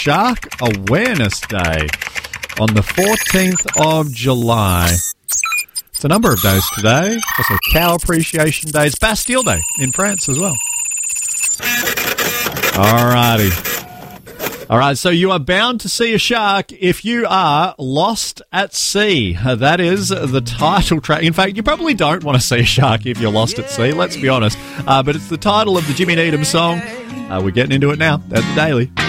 Shark Awareness Day on the 14th of July. It's a number of days today. Also Cow Appreciation Day. It's Bastille Day in France as well. Alrighty. All right, so you are bound to see a shark if you are lost at sea. That is the title track. In fact, you probably don't want to see a shark if you're lost at sea, let's be honest. But it's the title of the Jimmy Needham song. We're getting into it now at the Daily.